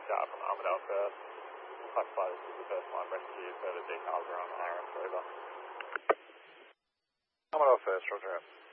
start from Armadale first. We'll classify this as the first line rescue. Further details are on RF over. Armadale first, roger out.